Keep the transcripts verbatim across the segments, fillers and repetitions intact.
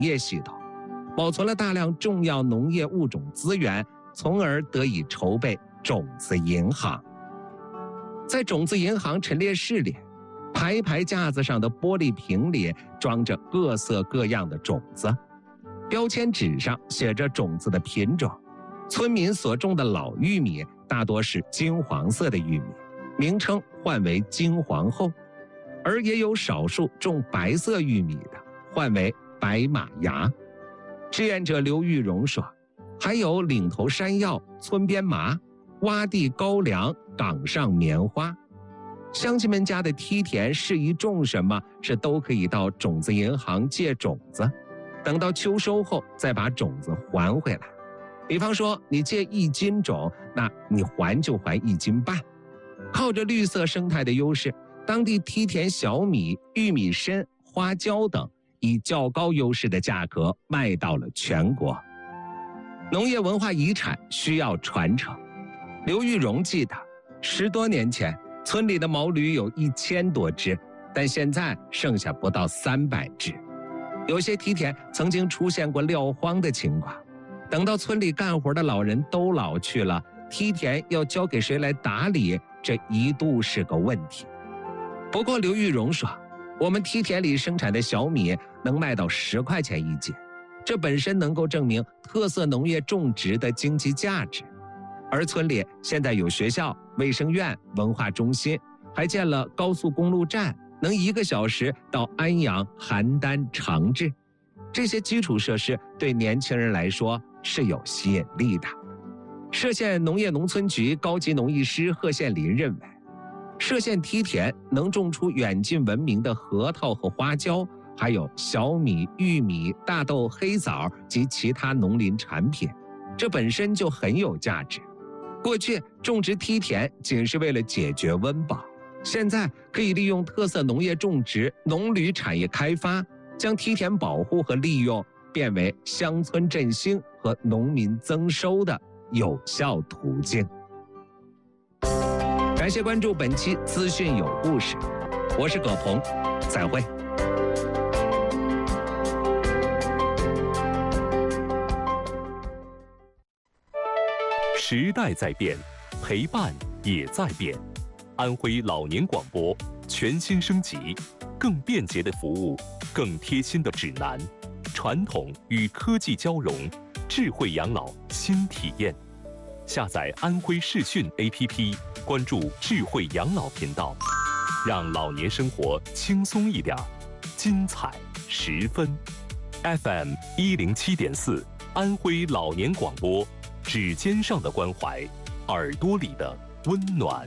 业系统，保存了大量重要农业物种资源，从而得以筹备种子银行。在种子银行陈列室里，排排架子上的玻璃瓶里装着各色各样的种子，标签纸上写着种子的品种。村民所种的老玉米大多是金黄色的玉米，名称换为金皇后，而也有少数种白色玉米的，换为白马牙。志愿者刘玉荣说，还有岭头山药、村边麻、洼地高粱、岗上棉花。乡亲们家的梯田适宜种什么，是都可以到种子银行借种子，等到秋收后再把种子还回来。比方说你借一斤种，那你还就还一斤半。靠着绿色生态的优势，当地梯田小米、玉米参、花椒等以较高优势的价格卖到了全国。农业文化遗产需要传承。刘玉荣记得，十多年前村里的毛驴有一千多只，但现在剩下不到三百只。有些梯田曾经出现过撂荒的情况，等到村里干活的老人都老去了，梯田要交给谁来打理，这一度是个问题。不过刘玉荣说，我们梯田里生产的小米能卖到十块钱一斤，这本身能够证明特色农业种植的经济价值。而村里现在有学校、卫生院、文化中心，还建了高速公路站，能一个小时到安阳、邯郸、长治。这些基础设施对年轻人来说是有吸引力的。歙县农业农村局高级农艺师贺献林认为，歙县梯田能种出远近闻名的核桃和花椒，还有小米、玉米、大豆、黑枣及其他农林产品，这本身就很有价值。过去种植梯田仅是为了解决温饱，现在可以利用特色农业种植、农旅产业开发，将梯田保护和利用变为乡村振兴和农民增收的有效途径。感谢关注本期资讯有故事，我是葛鹏，再会。 时代在变，陪伴也在变。安徽老年广播全新升级，更便捷的服务，更贴心的指南，传统与科技交融，智慧养老新体验。下载安徽视讯 A P P， 关注智慧养老频道，让老年生活轻松一点，精彩十分。F M 一零七点四，安徽老年广播。指尖上的关怀，耳朵里的温暖。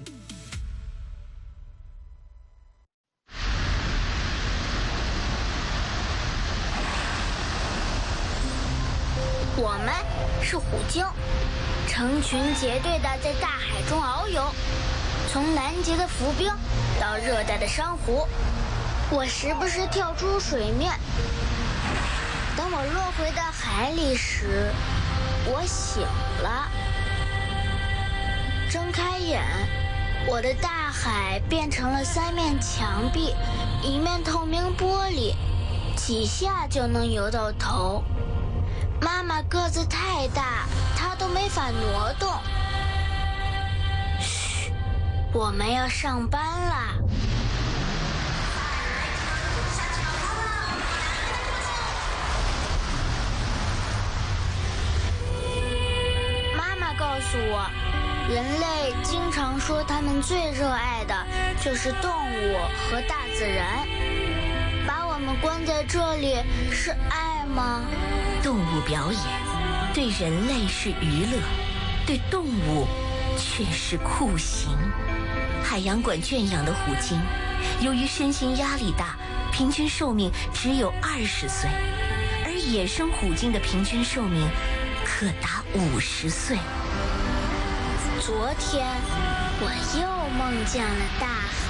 我们是虎鲸，成群结队地在大海中遨游，从南极的浮冰到热带的珊瑚。我时不时跳出水面，等我落回到海里时，我醒了，睁开眼，我的大海变成了三面墙壁，一面透明玻璃，几下就能游到头。妈妈个子太大，她都没法挪动。嘘，我们要上班啦。告诉我，人类经常说他们最热爱的就是动物和大自然。把我们关在这里是爱吗？ 动物表演对人类是娱乐，对动物却是酷刑。海洋馆圈养的虎鲸，由于身心压力大，平均寿命只有二十岁，而野生虎鲸的平均寿命可达五十岁。 昨天我又梦见了大海。